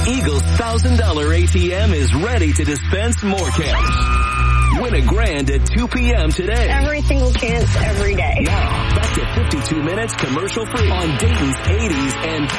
Eagle's $1,000 ATM is ready to dispense more cash. Win a grand at 2 p.m. today. Every single chance, every day. Now, back to 52 minutes commercial free on Dayton's 80s and